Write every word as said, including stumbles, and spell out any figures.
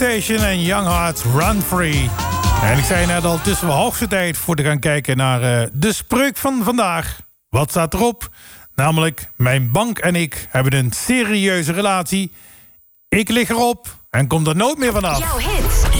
Station en Young Hearts Run Free. En ik zei net al, het is wel hoogste tijd voor te gaan kijken naar uh, de spreuk van vandaag. Wat staat erop? Namelijk, mijn bank en ik hebben een serieuze relatie. Ik lig erop en kom er nooit meer vanaf. Jouw hit.